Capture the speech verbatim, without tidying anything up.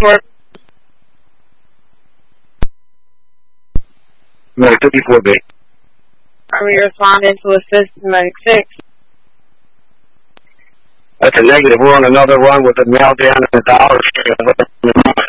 Report. Medic fifty-four B. Are we responding to assist Medic six? That's a negative. We're on another run with a mail down in the Dollar Tree.